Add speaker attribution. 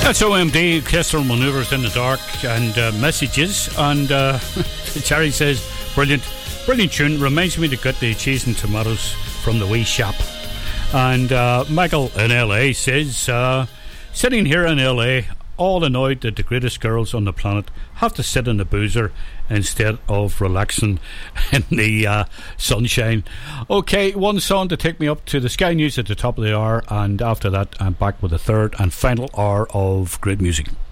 Speaker 1: That's OMD, Orchestral Manoeuvres in the Dark, and messages. And Jerry says, brilliant tune. Reminds me to get the cheese and tomatoes from the wee shop. And Michael in LA says, sitting here in LA, all annoyed that the greatest girls on the planet have to sit in the boozer instead of relaxing in the sunshine. Okay, one song to take me up to the Sky News at the top of the hour, and after that I'm back with the third and final hour of great music.